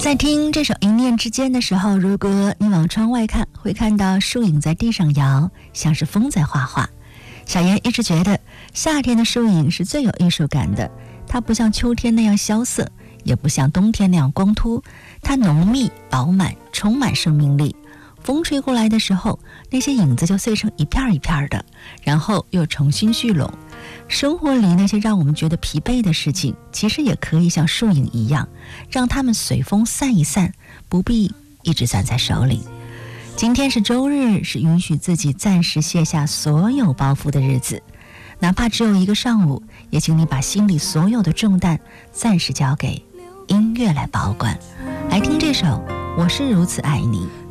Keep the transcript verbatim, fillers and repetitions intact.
在听这首《一念之间》的时候，如果你往窗外看，会看到树影在地上摇，像是风在画画。小妍一直觉得夏天的树影是最有艺术感的，它不像秋天那样萧瑟，也不像冬天那样光秃，它浓密饱满，充满生命力。风吹过来的时候，那些影子就碎成一片一片的，然后又重新聚拢。生活里那些让我们觉得疲惫的事情，其实也可以像树影一样，让它们随风散一散，不必一直攥在手里。今天是周日，是允许自己暂时卸下所有包袱的日子，哪怕只有一个上午，也请你把心里所有的重担暂时交给音乐来保管。来听这首《我是如此爱你》。